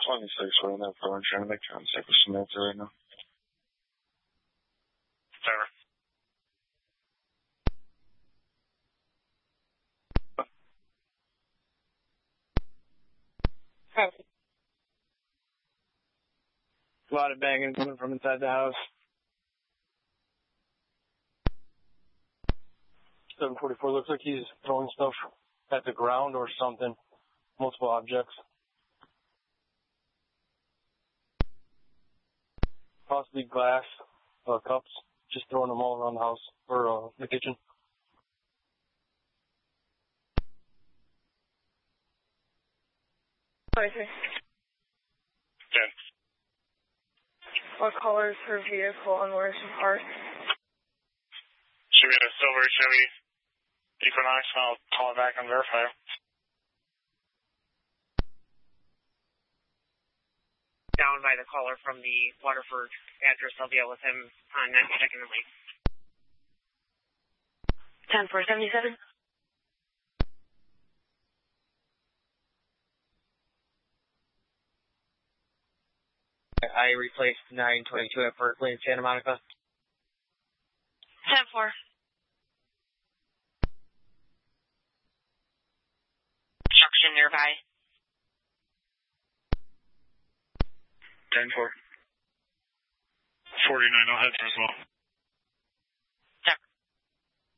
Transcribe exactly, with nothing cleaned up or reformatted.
twenty-six right now, so I'm trying to make contact with Samantha right now. Sarah. Hey. A lot of banging coming from inside the house. seven forty-four looks like he's throwing stuff at the ground or something. Multiple objects. Possibly glass, uh, cups, just throwing them all around the house or uh, the kitchen. twenty-three. ten. What color is her vehicle and where's her park? Should be a silver Chevy Equinox. I'll call it back and verify it. Down by the caller from the Waterford address. I'll be out with him on ninety-second and Lake. ten four seventy-seven. I replaced nine twenty-two at Berkeley in Santa Monica. ten four. Construction nearby. ten four. forty-nine, I'll head there as well.